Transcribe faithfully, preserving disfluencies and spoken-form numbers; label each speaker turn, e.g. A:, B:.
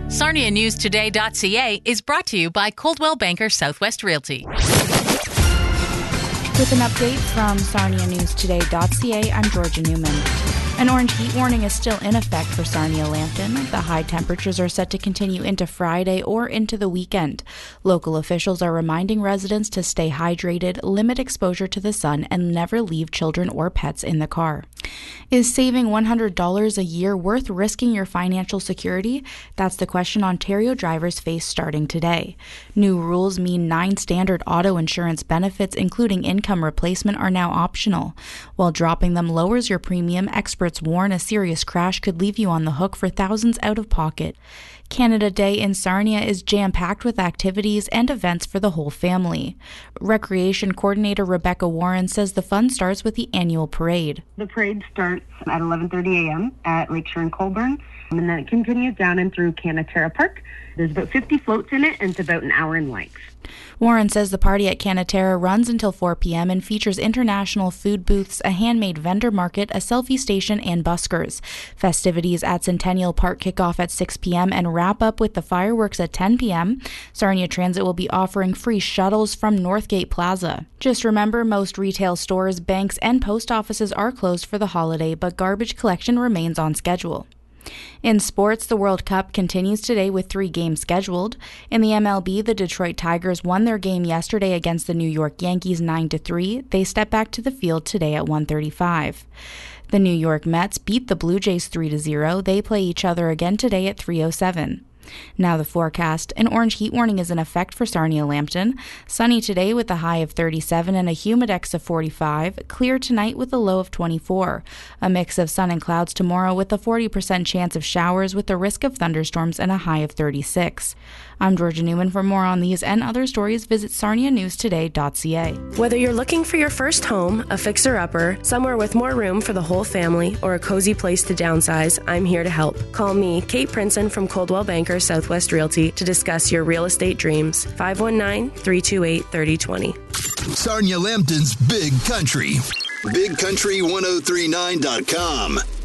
A: Sarnia News Today dot C A is brought to you by Coldwell Banker Southwest Realty.
B: With an update from Sarnia News Today dot C A, I'm Georgia Newman. An orange heat warning is still in effect for Sarnia-Lambton. The high temperatures are set to continue into Friday or into the weekend. Local officials are reminding residents to stay hydrated, limit exposure to the sun, and never leave children or pets in the car. Is saving one hundred dollars a year worth risking your financial security? That's the question Ontario drivers face starting today. New rules mean nine standard auto insurance benefits, including income replacement, are now optional. While dropping them lowers your premium, experts warn a serious crash could leave you on the hook for thousands out of pocket. Canada Day in Sarnia is jam-packed with activities and events for the whole family. Recreation Coordinator Rebecca Warren says the fun starts with the annual parade.
C: The parade starts at eleven thirty a.m. at Lakeshore and Colborne, and then it continues down and through Canatera Park. There's about fifty floats in it, and it's about an hour in length.
B: Warren says the party at Canatera runs until four p.m. and features international food booths, a handmade vendor market, a selfie station, and buskers. Festivities at Centennial Park kick off at six p.m. and wrap up with the fireworks at ten p.m. Sarnia Transit will be offering free shuttles from Northgate Plaza. Just remember, most retail stores, banks, and post offices are closed for the holiday, but garbage collection remains on schedule. In sports, the World Cup continues today with three games scheduled. In the M L B, the Detroit Tigers won their game yesterday against the New York Yankees nine to three. They step back to the field today at one thirty-five. The New York Mets beat the Blue Jays three to zero. They play each other again today at three oh seven. Now the forecast. An orange heat warning is in effect for Sarnia-Lambton. Sunny today with a high of thirty-seven and a humidex of forty-five. Clear tonight with a low of twenty-four. A mix of sun and clouds tomorrow with a forty percent chance of showers with the risk of thunderstorms and a high of thirty-six. I'm Georgia Newman. For more on these and other stories, visit Sarnia News Today dot C A.
D: Whether you're looking for your first home, a fixer-upper, somewhere with more room for the whole family, or a cozy place to downsize, I'm here to help. Call me, Kate Princeton from Coldwell Banker Southwest Realty, to discuss your real estate dreams. five one nine, three two eight, three oh two oh.
E: Sarnia-Lambton's Big Country. big country ten thirty-nine dot com.